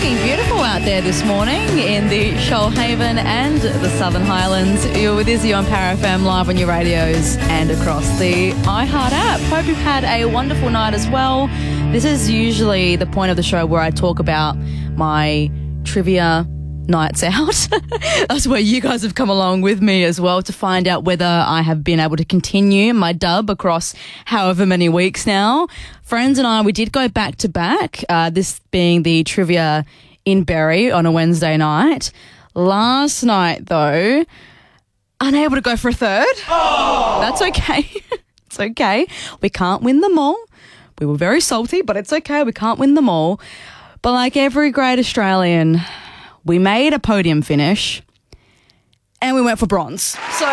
looking beautiful out there this morning in the Shoalhaven and the Southern Highlands. You're with Izzy on Power FM, live on your radios and across the iHeart app. Hope you've had a wonderful night as well. This is usually the point of the show where I talk about my trivia nights out. That's where you guys have come along with me as well to find out whether I have been able to continue my dub across however many weeks now. Friends and I, we did go back to back, this being the trivia in Berry on a Wednesday night. Last night, though, unable to go for a third. Oh! That's okay. It's okay. We can't win them all. We were very salty, but it's okay. We can't win them all. But like every great Australian, we made a podium finish and we went for bronze. So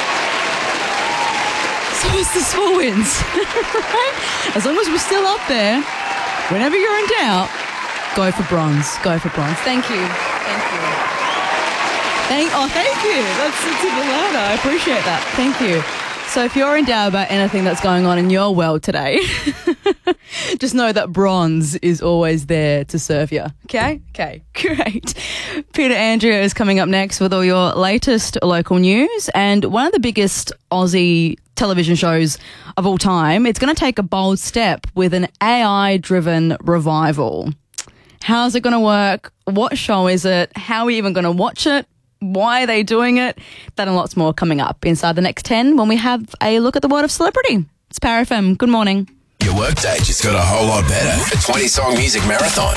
it's the small wins, right? As long as we're still up there, whenever you're in doubt, go for bronze. Go for bronze. Thank you. Thank you. Thank you. That's even louder. I appreciate that. Thank you. So if you're in doubt about anything that's going on in your world today, just know that bronze is always there to serve you. Okay? Okay, great. Peter Andrea is coming up next with all your latest local news and one of the biggest Aussie television shows of all time. It's going to take a bold step with an AI-driven revival. How's it going to work? What show is it? How are we even going to watch it? Why are they doing it? That and lots more coming up inside the next 10 when we have a look at the world of celebrity. It's Power FM. Good morning. Your workday just got a whole lot better. A 20-song music marathon.